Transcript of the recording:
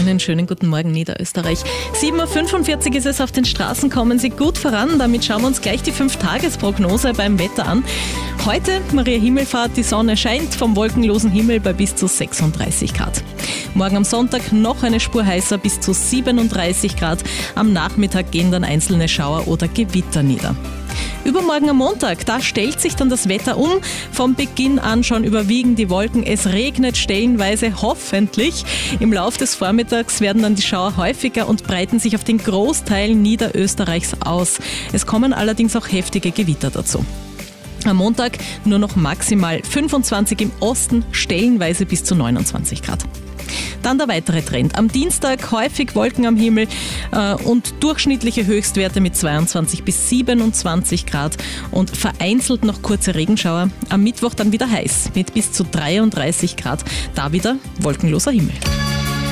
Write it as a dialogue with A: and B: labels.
A: Einen schönen guten Morgen, Niederösterreich. 7.45 Uhr ist es auf den Straßen, kommen Sie gut voran. Damit schauen wir uns gleich die 5-Tages-Prognose beim Wetter an. Heute, Maria Himmelfahrt, die Sonne scheint vom wolkenlosen Himmel bei bis zu 36 Grad. Morgen am Sonntag noch eine Spur heißer, bis zu 37 Grad. Am Nachmittag gehen dann einzelne Schauer oder Gewitter nieder. Übermorgen am Montag, da stellt sich dann das Wetter um. Vom Beginn an schon überwiegen die Wolken. Es regnet stellenweise, hoffentlich. Im Laufe des Vormittags werden dann die Schauer häufiger und breiten sich auf den Großteil Niederösterreichs aus. Es kommen allerdings auch heftige Gewitter dazu. Am Montag nur noch maximal 25 im Osten, stellenweise bis zu 29 Grad. Dann der weitere Trend. Am Dienstag häufig Wolken am Himmel und durchschnittliche Höchstwerte mit 22 bis 27 Grad und vereinzelt noch kurze Regenschauer. Am Mittwoch dann wieder heiß mit bis zu 33 Grad. Da wieder wolkenloser Himmel.